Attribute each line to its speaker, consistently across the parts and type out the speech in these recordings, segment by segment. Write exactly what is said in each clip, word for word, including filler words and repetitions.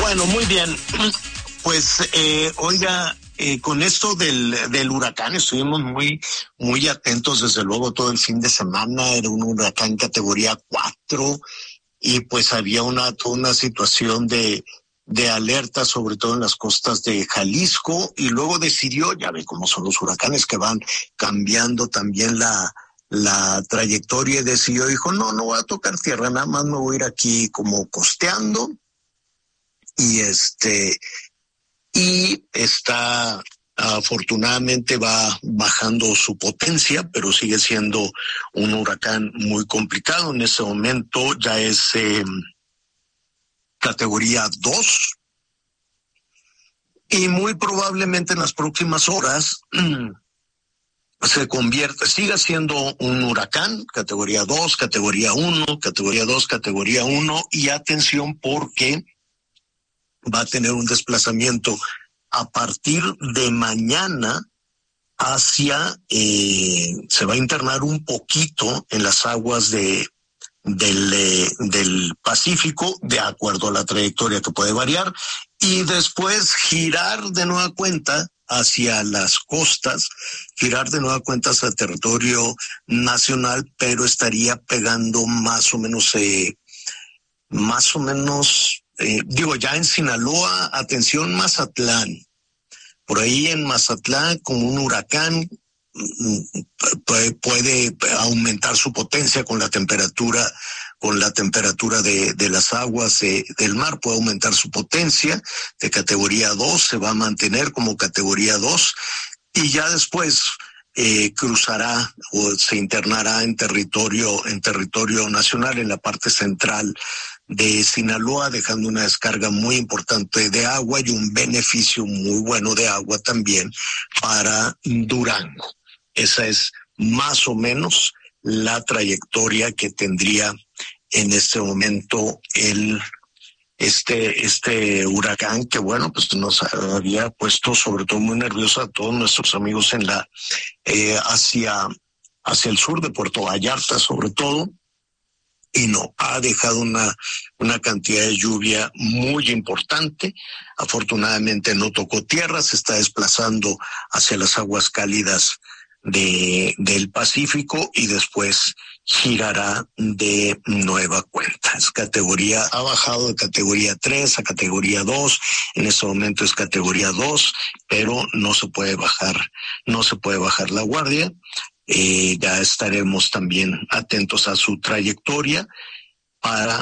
Speaker 1: Bueno, muy bien. Pues, eh, oiga, eh, con esto del, del huracán estuvimos muy, muy atentos, desde luego, todo el fin de semana. Era un huracán categoría cuatro y pues había una, toda una situación de, de alerta, sobre todo en las costas de Jalisco, y luego decidió, ya ve cómo son los huracanes que van cambiando también la, la trayectoria, y decidió, dijo, no, no voy a tocar tierra, nada más me voy a ir aquí como costeando, y este, y está, afortunadamente va bajando su potencia, pero sigue siendo un huracán muy complicado. En ese momento ya es eh, categoría dos, y muy probablemente en las próximas horas se convierte, siga siendo un huracán, categoría dos, categoría uno, categoría dos, categoría uno, y atención porque va a tener un desplazamiento a partir de mañana hacia, eh, se va a internar un poquito en las aguas de del, eh, del Pacífico, de acuerdo a la trayectoria que puede variar, y después girar de nueva cuenta hacia las costas, girar de nueva cuenta hacia el territorio nacional, pero estaría pegando más o menos, eh, más o menos, eh, digo, ya en Sinaloa, atención Mazatlán, por ahí en Mazatlán como un huracán, puede aumentar su potencia con la temperatura, con la temperatura de, de las aguas de, del mar, puede aumentar su potencia de categoría dos, se va a mantener como categoría dos, y ya después eh, cruzará o se internará en territorio, en territorio nacional, en la parte central de Sinaloa, dejando una descarga muy importante de agua y un beneficio muy bueno de agua también para Durango. Esa es más o menos la trayectoria que tendría en este momento el este este huracán, que bueno, pues nos había puesto sobre todo muy nerviosos a todos nuestros amigos en la eh, hacia hacia el sur de Puerto Vallarta sobre todo, y no, ha dejado una una cantidad de lluvia muy importante. Afortunadamente no tocó tierra, se está desplazando hacia las aguas cálidas de del Pacífico y después girará de nueva cuenta. Es categoría, ha bajado de categoría tres a categoría dos, en este momento es categoría dos, pero no se puede bajar, no se puede bajar la guardia. Eh, ya estaremos también atentos a su trayectoria para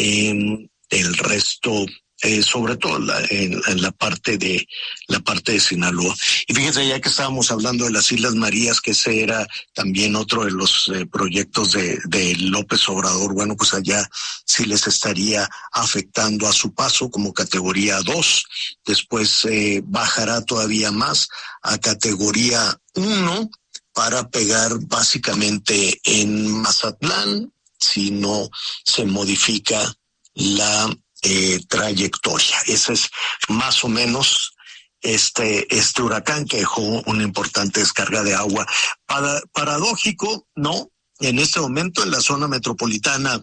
Speaker 1: eh, el resto, eh, sobre todo la, en, en la parte de la parte de Sinaloa. Y fíjense, ya que estábamos hablando de las Islas Marías, que ese era también otro de los eh, proyectos de, de López Obrador, bueno, pues allá sí les estaría afectando a su paso como categoría dos, después eh, bajará todavía más a categoría uno, para pegar básicamente en Mazatlán, si no se modifica la eh, trayectoria. Ese es más o menos este este huracán que dejó una importante descarga de agua. Para, paradójico, ¿no? En este momento en la zona metropolitana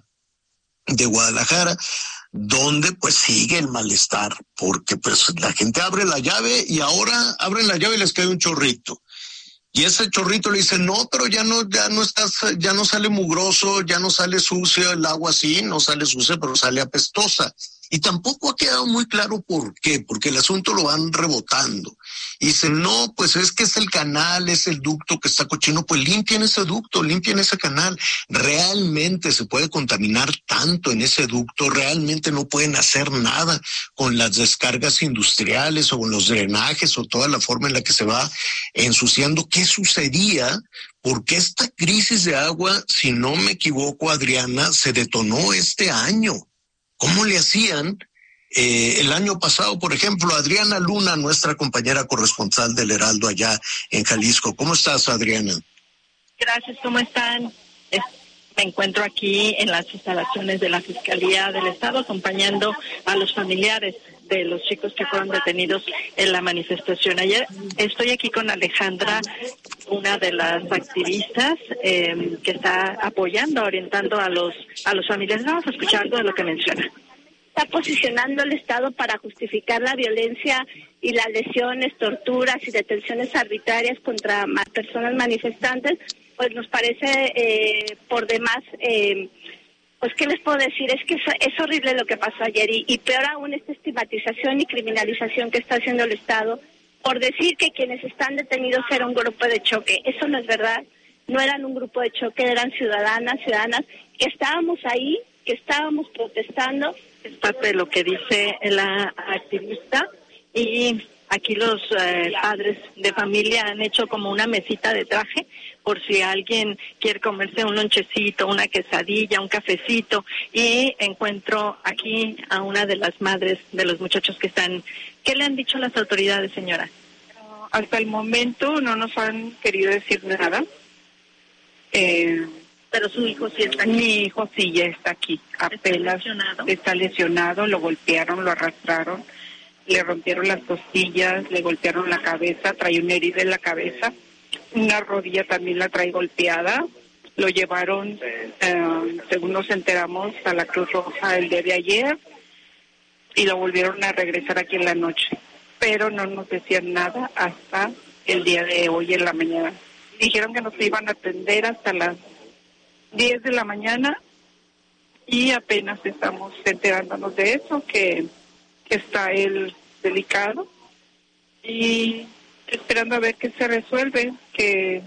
Speaker 1: de Guadalajara, donde pues sigue el malestar, porque pues la gente abre la llave y ahora abren la llave y les cae un chorrito. Y ese chorrito le dice, no, pero ya no, ya no estás, ya no sale mugroso, ya no sale sucio el agua, sí, no sale sucia, pero sale apestosa. Y tampoco ha quedado muy claro por qué, porque el asunto lo van rebotando. Y dicen, no, pues es que es el canal, es el ducto que está cochino, pues limpien ese ducto, limpien ese canal. Realmente se puede contaminar tanto en ese ducto, realmente no pueden hacer nada con las descargas industriales o con los drenajes o toda la forma en la que se va ensuciando. ¿Qué sucedía? Porque esta crisis de agua, si no me equivoco, Adriana, se detonó este año. ¿Cómo le hacían eh, el año pasado, por ejemplo? Adriana Luna, nuestra compañera corresponsal del Heraldo allá en Jalisco. ¿Cómo estás, Adriana?
Speaker 2: Gracias, ¿cómo están? Es, me encuentro aquí en las instalaciones de la Fiscalía del Estado acompañando a los familiares de los chicos que fueron detenidos en la manifestación. Ayer estoy aquí con Alejandra, una de las activistas eh, que está apoyando, orientando a los a los familiares. Vamos a escuchar algo de lo que menciona.
Speaker 3: está posicionando el Estado para justificar la violencia y las lesiones, torturas y detenciones arbitrarias contra ma- personas manifestantes, pues nos parece eh, por demás, eh, pues qué les puedo decir, es que es, es horrible lo que pasó ayer y, y peor aún esta estigmatización y criminalización que está haciendo el Estado por decir que quienes están detenidos era un grupo de choque. Eso no es verdad, no eran un grupo de choque, eran ciudadanas, ciudadanas que estábamos ahí, que estábamos protestando.
Speaker 2: Es parte de lo que dice la activista y aquí los eh, padres de familia han hecho como una mesita de traje por si alguien quiere comerse un lonchecito, una quesadilla, un cafecito, y encuentro aquí a una de las madres de los muchachos que están. ¿Qué le han dicho las autoridades, señora?
Speaker 4: Hasta el momento no nos han querido decir nada. Eh,
Speaker 2: Pero su hijo sí está aquí.
Speaker 4: Mi hijo sí ya está aquí, apenas
Speaker 2: ¿Está lesionado?
Speaker 4: está lesionado, lo golpearon, lo arrastraron, le rompieron las costillas, le golpearon la cabeza, trae una herida en la cabeza, una rodilla también la trae golpeada, lo llevaron, eh, según nos enteramos, a la Cruz Roja el día de ayer y lo volvieron a regresar aquí en la noche, pero no nos decían nada hasta el día de hoy en la mañana. Dijeron que nos iban a atender hasta las diez de la mañana y apenas estamos enterándonos de eso, que, que está él delicado y esperando a ver qué se resuelve, que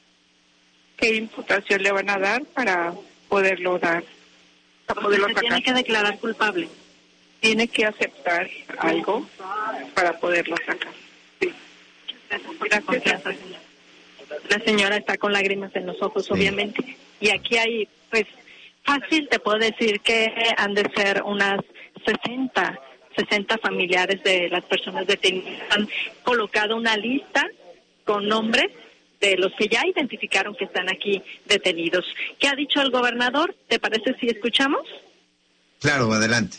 Speaker 4: qué imputación le van a dar para poderlo dar, para poderlo sacar.
Speaker 2: Tiene que declarar culpable.
Speaker 4: Tiene que aceptar algo para poderlo sacar. Sí. Gracias.
Speaker 2: La señora está con lágrimas en los ojos, sí, obviamente. Y aquí hay, pues, fácil te puedo decir que han de ser unas sesenta, sesenta familiares de las personas detenidas. Han colocado una lista con nombres de los que ya identificaron que están aquí detenidos. ¿Qué ha dicho el gobernador? ¿Te parece si escuchamos?
Speaker 5: Claro, adelante.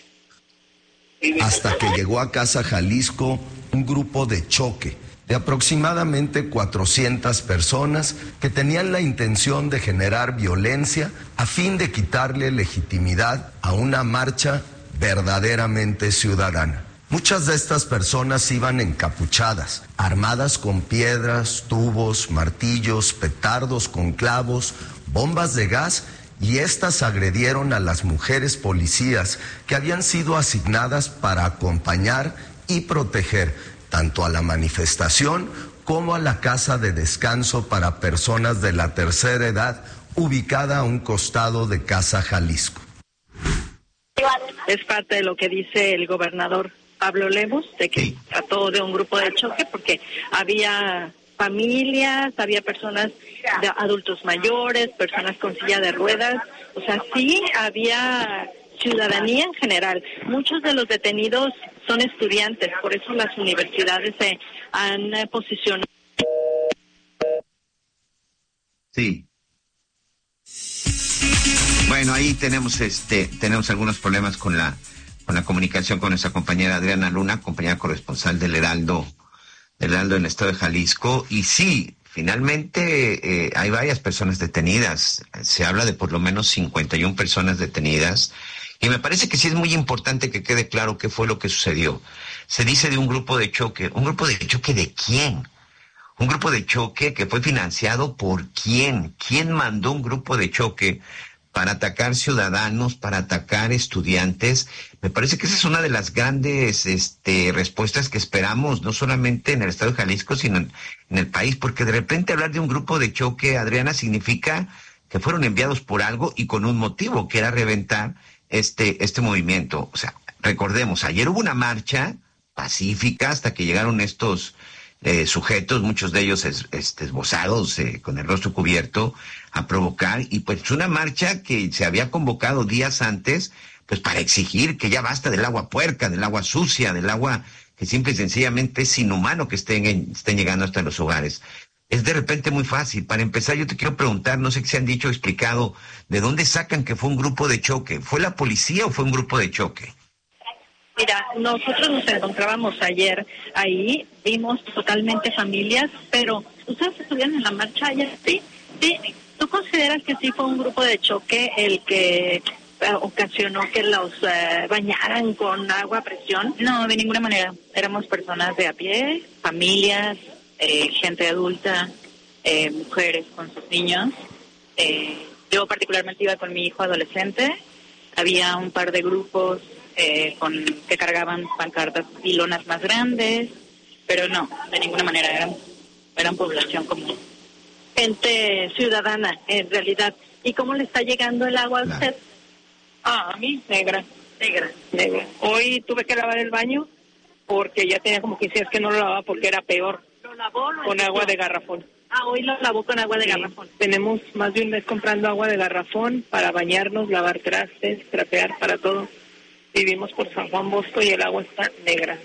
Speaker 6: Hasta que llegó a Casa Jalisco un grupo de choque de aproximadamente cuatrocientas personas que tenían la intención de generar violencia a fin de quitarle legitimidad a una marcha verdaderamente ciudadana. Muchas de estas personas iban encapuchadas, armadas con piedras, tubos, martillos, petardos con clavos, bombas de gas, y estas agredieron a las mujeres policías que habían sido asignadas para acompañar y proteger tanto a la manifestación como a la casa de descanso para personas de la tercera edad ubicada a un costado de Casa Jalisco.
Speaker 2: Es parte de lo que dice el gobernador Pablo Lemus, de que sí, trató de un grupo de choque porque había familias, había personas de adultos mayores, personas con silla de ruedas, o sea, sí había ciudadanía en general. Muchos de los detenidos son estudiantes, por eso las universidades se han eh, posicionado.
Speaker 5: Sí. Bueno, ahí tenemos este tenemos algunos problemas con la con la comunicación con nuestra compañera Adriana Luna, compañera corresponsal del Heraldo del Heraldo en el estado de Jalisco, y sí, finalmente eh, hay varias personas detenidas. Se habla de por lo menos cincuenta y una personas detenidas. Y me parece que sí es muy importante que quede claro qué fue lo que sucedió. Se dice de un grupo de choque. ¿Un grupo de choque de quién? Un grupo de choque que fue financiado por quién. ¿Quién mandó un grupo de choque para atacar ciudadanos, para atacar estudiantes? Me parece que esa es una de las grandes este, respuestas que esperamos, no solamente en el estado de Jalisco, sino en, en el país, porque de repente hablar de un grupo de choque, Adriana, significa que fueron enviados por algo y con un motivo, que era reventar este este movimiento. O sea, recordemos, ayer hubo una marcha pacífica hasta que llegaron estos eh, sujetos, muchos de ellos es, este, esbozados, eh, con el rostro cubierto, a provocar, y pues una marcha que se había convocado días antes, pues para exigir que ya basta del agua puerca, del agua sucia, del agua que simple y sencillamente es inhumano que estén, en, estén llegando hasta los hogares. Es de repente muy fácil. Para empezar, yo te quiero preguntar, no sé si se han dicho o explicado, ¿de dónde sacan que fue un grupo de choque? ¿Fue la policía o fue un grupo de choque?
Speaker 2: Mira, nosotros nos encontrábamos ayer ahí, vimos totalmente familias, pero ¿ustedes estuvieron en la marcha ayer? Sí, sí. ¿Tú consideras que sí fue un grupo de choque el que eh, ocasionó que los eh, bañaran con agua a presión?
Speaker 4: No, de ninguna manera. Éramos personas de a pie, familias, eh, gente adulta, eh, mujeres con sus niños. Eh, yo particularmente iba con mi hijo adolescente. Había un par de grupos eh, con que cargaban pancartas y lonas más grandes, pero no, de ninguna manera. Eran, eran población común.
Speaker 2: Gente ciudadana, en realidad. ¿Y cómo le está llegando el agua a usted?
Speaker 4: Ah, a mí, negra.
Speaker 2: Negra.
Speaker 4: Negra. Hoy tuve que lavar el baño porque ya tenía como quince días que no lo lavaba porque era peor.
Speaker 2: ¿Lo lavó? Lo
Speaker 4: con agua de garrafón.
Speaker 2: Ah, hoy lo lavó con agua de
Speaker 4: sí.
Speaker 2: garrafón.
Speaker 4: Tenemos más de un mes comprando agua de garrafón para bañarnos, lavar trastes, trapear, para todo. Vivimos por San Juan Bosco y el agua está negra.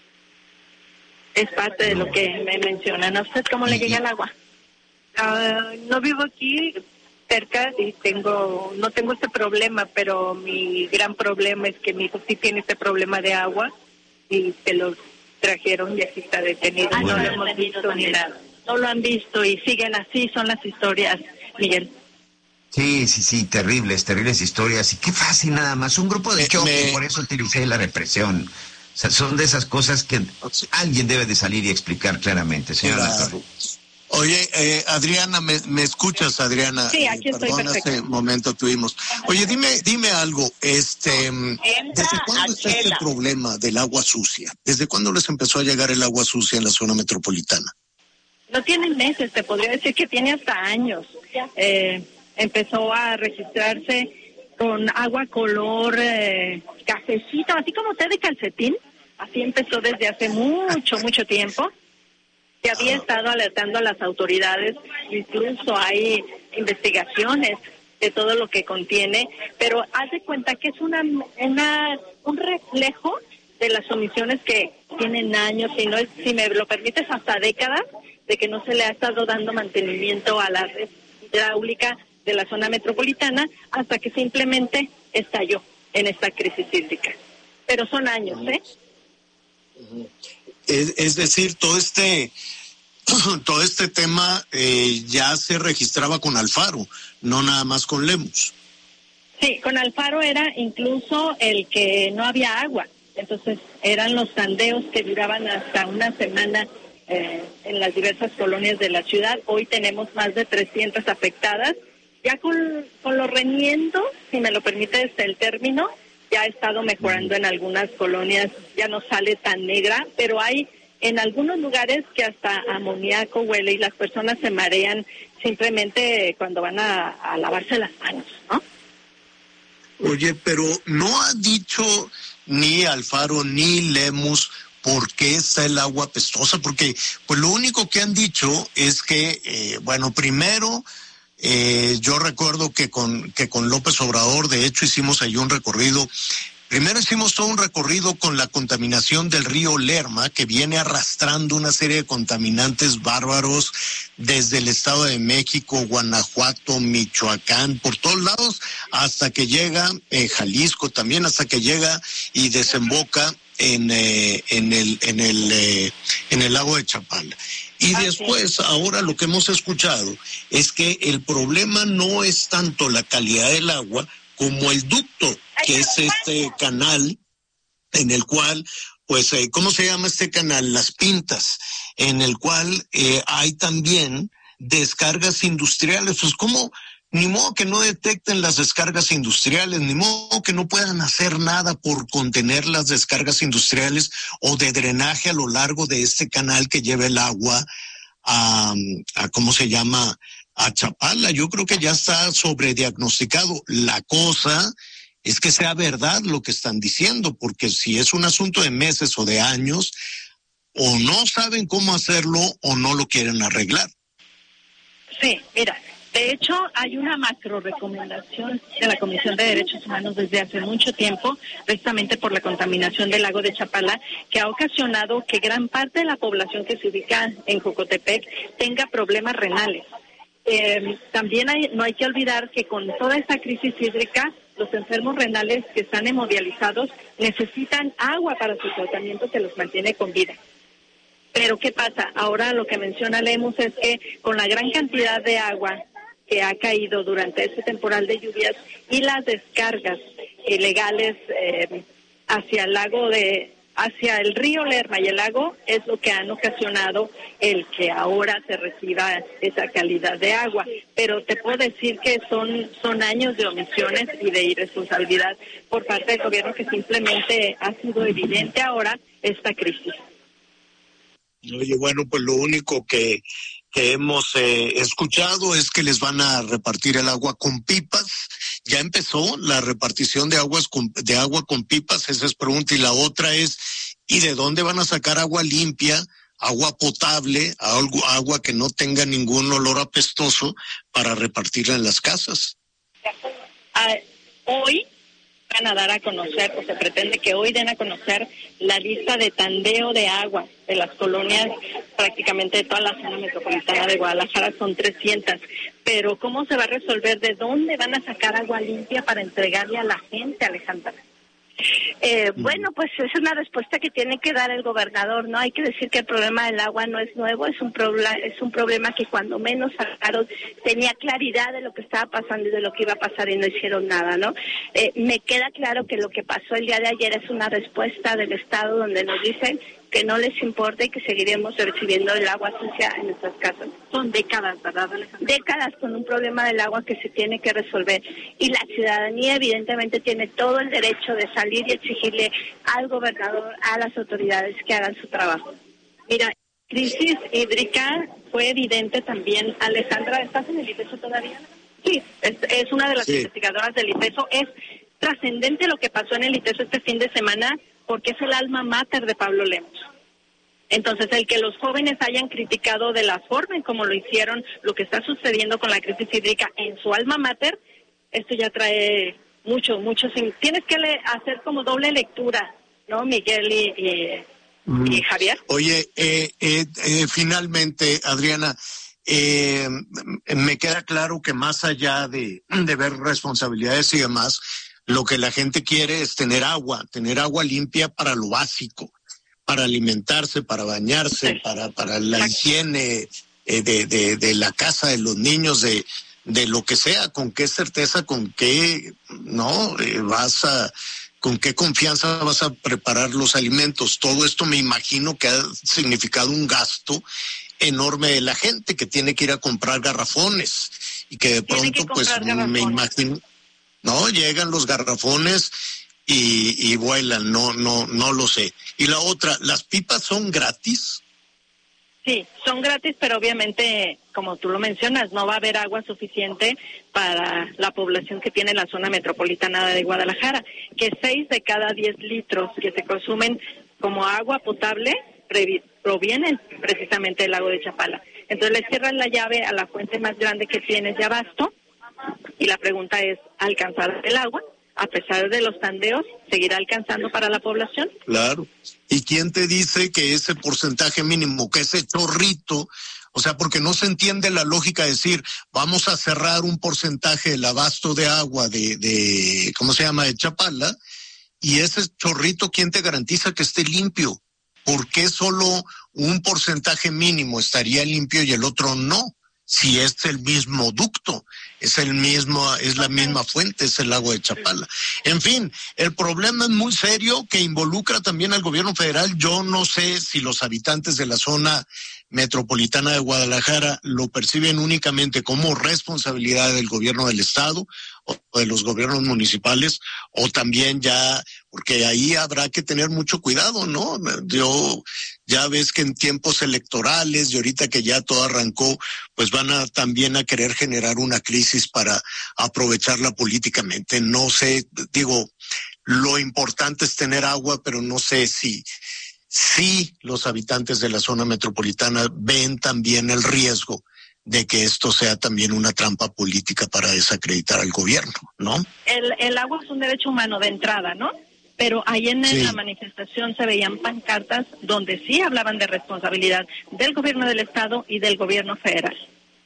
Speaker 2: Es parte de lo que me mencionan. ¿A usted cómo le llega el agua?
Speaker 7: Uh, no vivo aquí cerca y tengo no tengo este problema, pero mi gran problema es que mi hijo sí tiene este problema de agua y se lo trajeron y aquí está detenido.
Speaker 2: Ah,
Speaker 7: no
Speaker 2: no
Speaker 7: lo
Speaker 2: lo
Speaker 7: hemos
Speaker 2: han
Speaker 7: visto ni nada.
Speaker 2: No lo han visto y siguen así, son las historias, Miguel.
Speaker 5: Sí, sí, sí, terribles, terribles historias. Y qué fácil nada más. Un grupo de choque, me... por eso utilicé la represión. O sea, son de esas cosas que alguien debe de salir y explicar claramente, señora Navarro.
Speaker 1: Oye, eh, Adriana, ¿me, ¿me escuchas, Adriana?
Speaker 2: Sí, aquí estoy,
Speaker 1: Perdón,
Speaker 2: perfecto.
Speaker 1: hace momento tuvimos. Oye, dime, dime algo, este, ¿desde cuándo está este problema del agua sucia? ¿Desde cuándo les empezó a llegar el agua sucia en la zona metropolitana?
Speaker 2: No tiene meses, te podría decir que tiene hasta años. Eh, empezó a registrarse con agua color eh, cafecito, así como té de calcetín. Así empezó desde hace mucho, mucho tiempo. Se había estado alertando a las autoridades, incluso hay investigaciones de todo lo que contiene, pero haz de cuenta que es una, una un reflejo de las omisiones que tienen años, y no es, si me lo permites, hasta décadas, de que no se le ha estado dando mantenimiento a la red hidráulica de la zona metropolitana hasta que simplemente estalló en esta crisis hídrica. Pero son años, ¿eh?
Speaker 1: Es, es decir, todo este todo este tema eh, ya se registraba con Alfaro, no nada más con Lemus.
Speaker 2: Sí, con Alfaro era incluso el que no había agua. Entonces eran los tandeos que duraban hasta una semana eh, en las diversas colonias de la ciudad. Hoy tenemos más de trescientas afectadas. Ya con, con los reniendos, si me lo permites el término, ya ha estado mejorando en algunas colonias, ya no sale tan negra, pero hay en algunos lugares que hasta amoníaco huele y las personas se marean simplemente cuando van a, a lavarse las manos, ¿no?
Speaker 1: Oye, pero no ha dicho ni Alfaro ni Lemus por qué está el agua apestosa, porque pues lo único que han dicho es que, eh, bueno, primero... Eh, yo recuerdo que con que con López Obrador, de hecho, hicimos ahí un recorrido. Primero hicimos todo un recorrido con la contaminación del río Lerma, que viene arrastrando una serie de contaminantes bárbaros desde el Estado de México, Guanajuato, Michoacán, por todos lados, hasta que llega eh, Jalisco también, hasta que llega y desemboca en eh, en el en el eh, en el lago de Chapala. Y después, ahora lo que hemos escuchado es que el problema no es tanto la calidad del agua como el ducto, que es este canal en el cual, pues, eh, ¿cómo se llama este canal? Las Pintas, en el cual eh, hay también descargas industriales. Pues, ¿cómo? Ni modo que no detecten las descargas industriales, ni modo que no puedan hacer nada por contener las descargas industriales o de drenaje a lo largo de este canal que lleva el agua a, a ¿cómo se llama? A Chapala. Yo creo que ya está sobrediagnosticado. La cosa es que sea verdad lo que están diciendo, porque si es un asunto de meses o de años, o no saben cómo hacerlo o no lo quieren arreglar.
Speaker 2: Sí, mira. De hecho, hay una macro recomendación de la Comisión de Derechos Humanos desde hace mucho tiempo, precisamente por la contaminación del lago de Chapala, que ha ocasionado que gran parte de la población que se ubica en Jocotepec tenga problemas renales. Eh, también hay, no hay que olvidar que con toda esta crisis hídrica, los enfermos renales que están hemodializados necesitan agua para su tratamiento que los mantiene con vida. Pero ¿qué pasa? Ahora lo que menciona Lemus es que con la gran cantidad de agua que ha caído durante este temporal de lluvias y las descargas ilegales eh, hacia el lago de hacia el río Lerma y el lago es lo que han ocasionado el que ahora se reciba esa calidad de agua. Pero te puedo decir que son son años de omisiones y de irresponsabilidad por parte del gobierno, que simplemente ha sido evidente ahora esta crisis.
Speaker 1: Oye, bueno, pues lo único que, que hemos eh, escuchado es que les van a repartir el agua con pipas. Ya empezó la repartición de aguas con, de agua con pipas, esa es pregunta. Y la otra es, ¿y de dónde van a sacar agua limpia, agua potable, algo, agua que no tenga ningún olor apestoso para repartirla en las casas?
Speaker 2: Ah, hoy van a dar a conocer, o se pretende que hoy den a conocer la lista de tandeo de agua de las colonias, prácticamente de toda la zona metropolitana de Guadalajara, son trescientas. Pero ¿cómo se va a resolver? ¿De dónde van a sacar agua limpia para entregarle a la gente, Alejandra?
Speaker 3: Eh, bueno, pues es una respuesta que tiene que dar el gobernador, ¿no? Hay que decir que el problema del agua no es nuevo, es un problema, es un problema que cuando menos sacaron tenía claridad de lo que estaba pasando y de lo que iba a pasar y no hicieron nada, ¿no? Eh, me queda claro que lo que pasó el día de ayer es una respuesta del Estado donde nos dicen que no les importa y que seguiremos recibiendo el agua sucia en nuestras casas.
Speaker 2: Son décadas, ¿verdad, Alejandra?
Speaker 3: Décadas con un problema del agua que se tiene que resolver. Y la ciudadanía evidentemente tiene todo el derecho de salir y exigirle al gobernador, a las autoridades que hagan su trabajo.
Speaker 2: Mira, crisis hídrica fue evidente también. Alejandra, ¿estás en el IPESO todavía? Sí, es, es una de las sí. investigadoras del IPESO. Es trascendente lo que pasó en el IPESO este fin de semana, porque es el alma mater de Pablo Lemos. Entonces, el que los jóvenes hayan criticado de la forma en como lo hicieron, lo que está sucediendo con la crisis hídrica en su alma mater, esto ya trae mucho, mucho. Tienes que le, hacer como doble lectura, ¿no, Miguel y, y, mm. y Javier?
Speaker 1: Oye, eh, eh, eh, finalmente, Adriana, eh, me queda claro que más allá de, de ver responsabilidades y demás, lo que la gente quiere es tener agua, tener agua limpia para lo básico, para alimentarse, para bañarse, sí. para para la higiene eh, de, de, de la casa de los niños, de, de lo que sea. Con qué certeza, con qué, no, eh, vas a, con qué confianza vas a preparar los alimentos. Todo esto me imagino que ha significado un gasto enorme de la gente que tiene que ir a comprar garrafones y que de pronto, pues, garrafones. me imagino... No, llegan los garrafones y, y vuelan, no, no, no lo sé. Y la otra, ¿las pipas son gratis?
Speaker 2: Sí, son gratis, pero obviamente, como tú lo mencionas, no va a haber agua suficiente para la población que tiene la zona metropolitana de Guadalajara, que seis de cada diez litros que se consumen como agua potable provienen precisamente del lago de Chapala. Entonces le cierran la llave a la fuente más grande que tienes de abasto. Y la pregunta es, ¿alcanzar el agua? A pesar de los tandeos, ¿seguirá alcanzando para la población?
Speaker 1: Claro. ¿Y quién te dice que ese porcentaje mínimo, que ese chorrito, o sea, porque no se entiende la lógica de decir, vamos a cerrar un porcentaje del abasto de agua de, de ¿cómo se llama?, de Chapala, y ese chorrito, ¿quién te garantiza que esté limpio? ¿Por qué solo un porcentaje mínimo estaría limpio y el otro no? Si es el mismo ducto, es el mismo, es la misma fuente, es el lago de Chapala. En fin, el problema es muy serio, que involucra también al gobierno federal. Yo no sé si los habitantes de la zona metropolitana de Guadalajara lo perciben únicamente como responsabilidad del gobierno del estado o de los gobiernos municipales, o también ya, porque ahí habrá que tener mucho cuidado, ¿no? Yo, ya ves que en tiempos electorales y ahorita que ya todo arrancó, pues van a también a querer generar una crisis para aprovecharla políticamente. No sé, digo, lo importante es tener agua, pero no sé si si los habitantes de la zona metropolitana ven también el riesgo de que esto sea también una trampa política para desacreditar al gobierno, ¿no?
Speaker 2: El, el agua es un derecho humano de entrada, ¿no? Pero ahí en sí. la manifestación se veían pancartas donde sí hablaban de responsabilidad del gobierno del estado y del gobierno federal.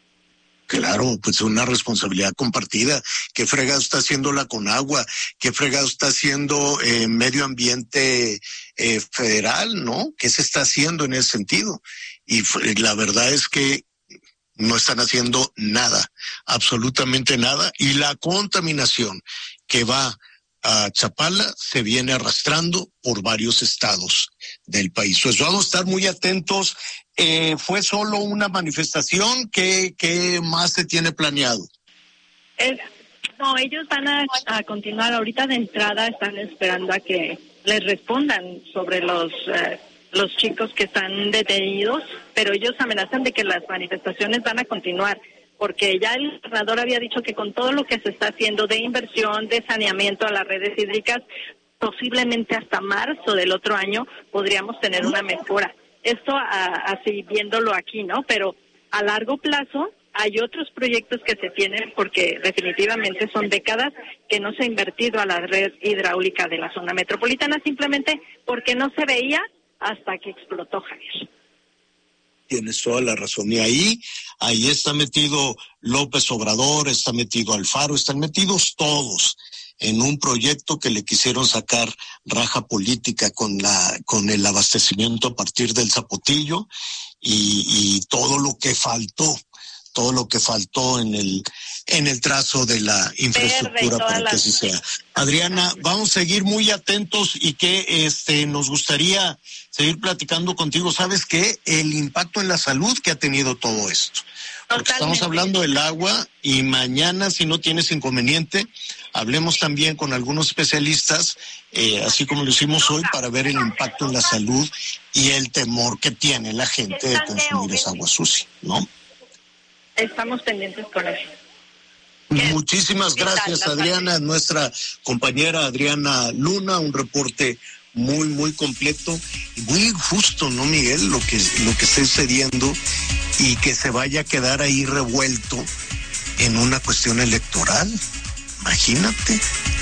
Speaker 1: Claro, pues una responsabilidad compartida. ¿Qué fregado está haciendo la Conagua? ¿Qué fregado está haciendo eh, Medio Ambiente eh, Federal, no? ¿Qué se está haciendo en ese sentido? Y la verdad es que no están haciendo nada, absolutamente nada, y la contaminación que va a Chapala se viene arrastrando por varios estados del país. Pues vamos a estar muy atentos. Eh, ¿Fue solo una manifestación? ¿Qué, qué más se tiene planeado?
Speaker 2: Es, no, ellos van a, a continuar. Ahorita de entrada están esperando a que les respondan sobre los eh, los chicos que están detenidos, pero ellos amenazan de que las manifestaciones van a continuar, porque ya el gobernador había dicho que con todo lo que se está haciendo de inversión, de saneamiento a las redes hídricas, posiblemente hasta marzo del otro año podríamos tener una mejora. Esto a, así viéndolo aquí, ¿no? Pero a largo plazo hay otros proyectos que se tienen, porque definitivamente son décadas que no se ha invertido a la red hidráulica de la zona metropolitana, simplemente porque no se veía hasta que explotó, Javier.
Speaker 1: Tienes toda la razón. Y ahí, ahí está metido López Obrador, está metido Alfaro, están metidos todos en un proyecto que le quisieron sacar raja política con la, con el abastecimiento a partir del Zapotillo y, y todo lo que faltó. todo lo que faltó en el en el trazo de la infraestructura para que así sea. Adriana, vamos a seguir muy atentos y que este nos gustaría seguir platicando contigo. ¿Sabes qué? El impacto en la salud que ha tenido todo esto. Porque estamos hablando del agua y mañana, si no tienes inconveniente, hablemos también con algunos especialistas, eh, así como lo hicimos hoy, para ver el impacto en la salud y el temor que tiene la gente de consumir esa agua sucia, ¿no?
Speaker 2: Estamos pendientes con eso.
Speaker 1: Muchísimas gracias, Adriana, nuestra compañera Adriana Luna, un reporte muy, muy completo y muy justo, ¿no, Miguel? Lo que, lo que está sucediendo y que se vaya a quedar ahí revuelto en una cuestión electoral. Imagínate.